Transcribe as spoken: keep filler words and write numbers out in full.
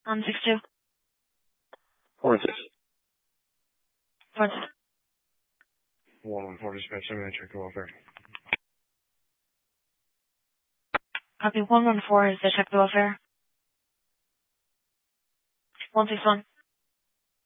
On six two. Four and six. Four and six. One one four dispatch, I'm gonna check the welfare. Copy one one four is the check the welfare. One six one.